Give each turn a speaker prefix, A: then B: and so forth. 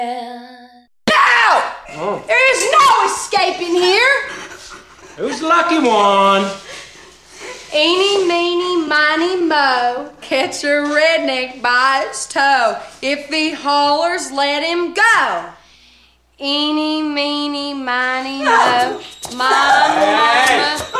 A: No! Oh. There is no escaping here.
B: Who's the lucky one?
A: Eeny, meeny, miny, mo. Catch a redneck by its toe. If he hollers, let him go. Eeny, meeny, miny, mo. My mama